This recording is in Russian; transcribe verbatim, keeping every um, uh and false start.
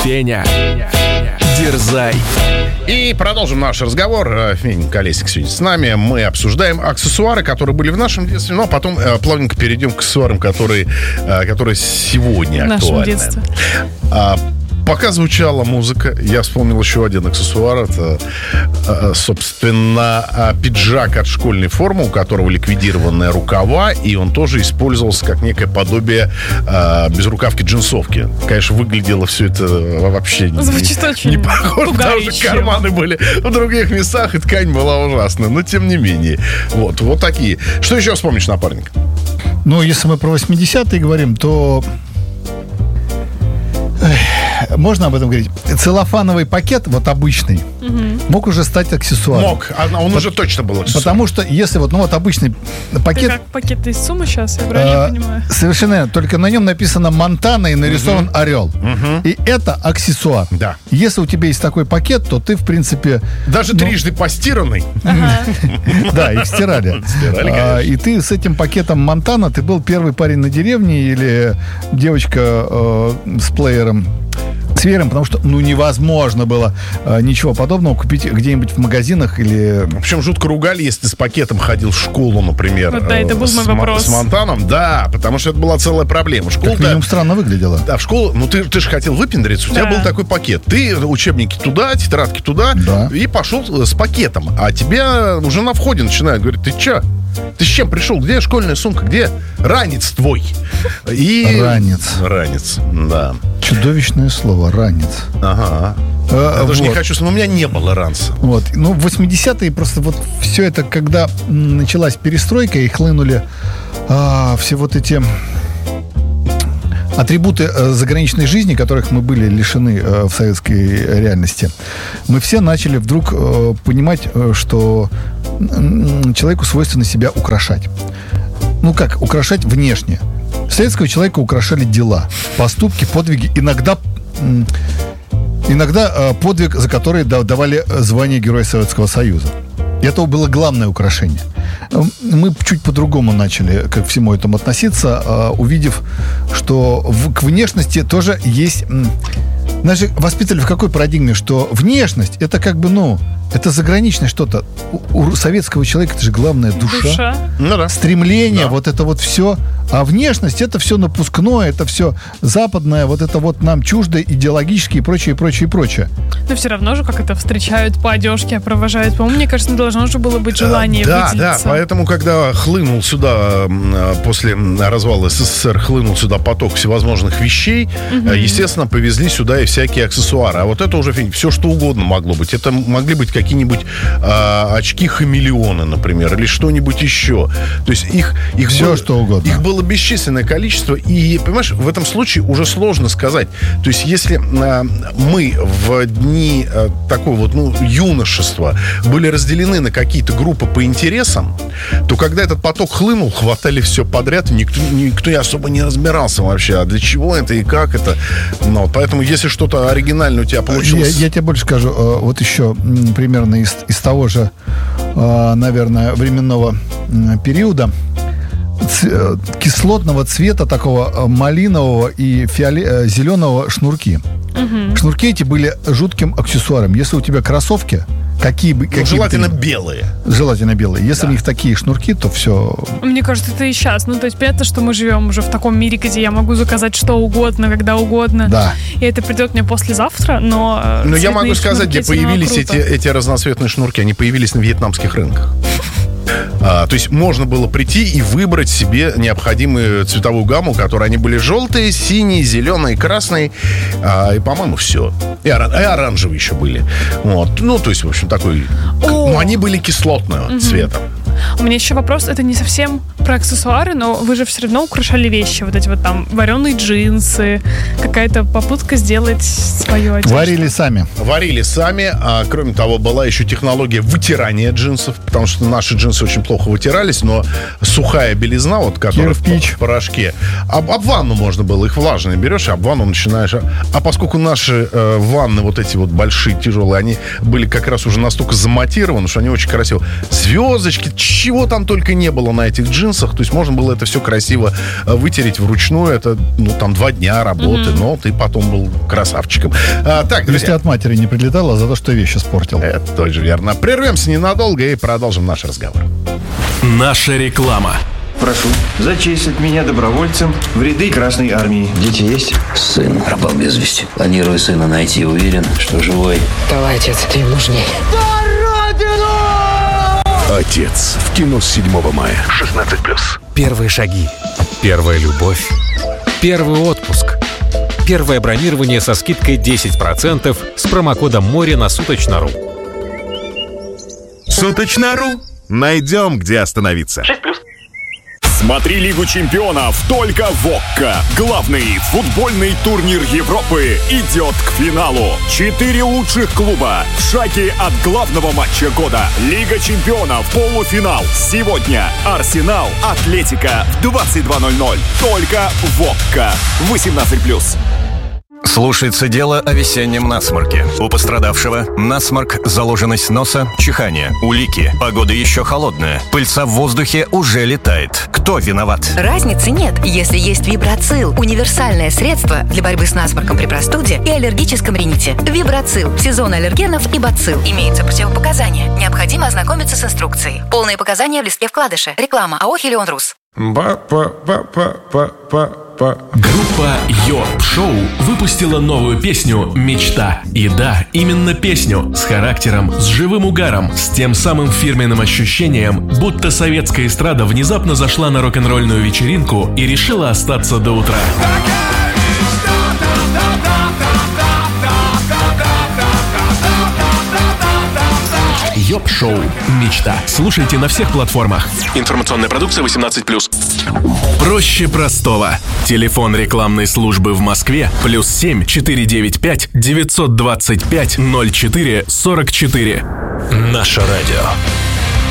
Феня, дерзай. И продолжим наш разговор. Феня Колесник сегодня с нами. Мы обсуждаем аксессуары, которые были в нашем детстве, но потом э, плавненько перейдем к аксессуарам, которые, э, которые сегодня в актуальны. В нашем детстве. А, пока звучала музыка, я вспомнил еще один аксессуар. Это, э, собственно, пиджак от школьной формы, у которого ликвидированные рукава, и он тоже использовался как некое подобие э, безрукавки джинсовки. Конечно, выглядело все это вообще Звучит не, очень не похоже. Даже карманы были в других местах, и ткань была ужасная. Но тем не менее. Вот, вот такие. Что еще вспомнишь, напарник? Ну, если мы про восьмидесятые говорим, то... Эх, можно об этом говорить? Целлофановый пакет, вот обычный, угу. мог уже стать аксессуаром. Мог, он По- уже точно был аксессуаром. Потому что если вот, ну вот обычный пакет... Это как пакет из суммы сейчас, я правильно э, понимаю? Совершенно верно, только на нем написано «Монтана» и нарисован угу. орел. Угу. И это аксессуар. Да. Если у тебя есть такой пакет, то ты, в принципе... Даже ну, трижды постиранный. Да, их стирали. И ты с этим пакетом «Монтана», ты был первый парень на деревне или девочка с плеером, с веером, потому что, ну, невозможно было э, ничего подобного купить где-нибудь в магазинах или... Причем жутко ругали, если ты с пакетом ходил в школу, например. Вот, да, это был с, мой вопрос. С Монтаном, да, потому что это была целая проблема. Как минимум странно выглядело. Да, в школу, ну, ты, ты же хотел выпендриться, у да. тебя был такой пакет. Ты учебники туда, тетрадки туда, да. и пошел с пакетом. А тебя уже на входе начинают говорить, ты че? Ты с чем пришел? Где школьная сумка? Где ранец твой? И... Ранец. Ранец, да. Чудовищное слово, ранец. Ага. А, я даже вот. не хочу, но у меня не было ранца. Вот. Ну, в восьмидесятые просто вот все это, когда началась перестройка и хлынули а, все вот эти атрибуты а, заграничной жизни, которых мы были лишены а, в советской реальности, мы все начали вдруг а, понимать, а, что а, человеку свойственно себя украшать. Ну как, украшать внешне. Советского человека украшали дела, поступки, подвиги, иногда, иногда э, подвиг, за который давали звание Героя Советского Союза. И это было главное украшение. Мы чуть по-другому начали к всему этому относиться, э, увидев, что в, к внешности тоже есть... Нас же воспитывали в какой парадигме, что внешность это как бы, ну, это заграничное что-то. У, у советского человека это же главная душа, душа. Ну, да. стремление, да. вот это вот все. А внешность это все напускное, это все западное, вот это вот нам чуждо, идеологически и прочее, прочее, прочее. Но все равно же, как это встречают по одежке, провожают. По-моему, мне кажется, должно же было быть желание да, выделиться. Да, поэтому, когда хлынул сюда, после развала СССР, хлынул сюда поток всевозможных вещей, угу. естественно, повезли сюда и всякие аксессуары. А вот это уже все, что угодно могло быть. Это могли быть какие-нибудь а, очки-хамелеоны, например, или что-нибудь еще. То есть их, их, все, было, что угодно. Их было бесчисленное количество. И, понимаешь, в этом случае уже сложно сказать. То есть если а, мы в дни а, такого вот, ну, юношества были разделены на какие-то группы по интересам, то когда этот поток хлынул, хватали все подряд, и никто, никто особо не разбирался вообще, а для чего это и как это. Ну, поэтому если что-то оригинальное у тебя получилось... Я, я тебе больше скажу. Вот еще примерно из, из того же, наверное, временного периода, ц, кислотного цвета, такого малинового и фиоле, зеленого шнурки. Угу. Шнурки эти были жутким аксессуаром. Если у тебя кроссовки, какие бы... Ну, желательно бы, белые. Желательно белые. Если да. у них такие шнурки, то все... Мне кажется, это и сейчас. Ну, то есть, понятно, что мы живем уже в таком мире, где я могу заказать что угодно, когда угодно. Да. И это придет мне послезавтра, но... Но я могу сказать, где появились эти, эти разноцветные шнурки. Они появились на вьетнамских рынках. А, то есть можно было прийти и выбрать себе необходимую цветовую гамму, которой они были желтые, синие, зеленые, красные. А, и, по-моему, все. И, оран- и оранжевые еще были. Вот. Ну, то есть, в общем, такой... О! Ну, они были кислотного угу. цвета. У меня еще вопрос, это не совсем про аксессуары, но вы же все равно украшали вещи. Вот эти вот там вареные джинсы, какая-то попытка сделать свою одежду. Варили сами. Варили сами. А, кроме того, была еще технология вытирания джинсов, потому что наши джинсы очень плохо вытирались, но сухая белизна, вот, которая в, в порошке, об, об ванну можно было, их влажные берешь, об ванну начинаешь. А, а поскольку наши э, ванны, вот эти вот большие, тяжелые, они были как раз уже настолько замотированы, что они очень красиво. Звездочки, чего там только не было на этих джинсах. То есть можно было это все красиво вытереть вручную. Это, ну, там два дня работы, mm-hmm. но ты потом был красавчиком. А, так, если от матери не прилетало за то, что вещи испортил. Это тоже верно. Прервемся ненадолго и продолжим наш разговор. Наша реклама. Прошу зачислить меня добровольцем в ряды Красной Армии. Дети есть? Сын пропал без вести. Планирую сына найти, уверен, что живой. Давай, отец, ты им нужней. Отец. В кино с седьмого мая. шестнадцать плюс. Первые шаги. Первая любовь. Первый отпуск. Первое бронирование со скидкой десять процентов с промокодом море на суточно.ру. Суточно.ру. Найдем, где остановиться. шесть плюс. Смотри Лигу чемпионов только в ОККО. Главный футбольный турнир Европы идет к финалу. Четыре лучших клуба в шаге от главного матча года. Лига чемпионов, полуфинал. Сегодня Арсенал, Атлетико в двадцать два ноль ноль. Только в ОККО. восемнадцать плюс. Слушается дело о весеннем насморке. У пострадавшего насморк, заложенность носа, чихание, улики. Погода еще холодная. Пыльца в воздухе уже летает. Кто виноват? Разницы нет, если есть Вибрацил. Универсальное средство для борьбы с насморком при простуде и аллергическом рините. Вибрацил. Сезон аллергенов и бацилл. Имеются противопоказания. Необходимо ознакомиться с инструкцией. Полные показания в листке вкладыша. Реклама АО «Хелион Рус». Группа Йорк Шоу выпустила новую песню «Мечта». И да, именно песню с характером, с живым угаром, с тем самым фирменным ощущением, будто советская эстрада внезапно зашла на рок-н-ролльную вечеринку и решила остаться до утра. Йоп-шоу «Мечта». Слушайте на всех платформах. Информационная продукция восемнадцать плюс. Проще простого. Телефон рекламной службы в Москве плюс семь четыре девять пять девятьсот двадцать пять ноль четыре сорок четыре. Наше радио.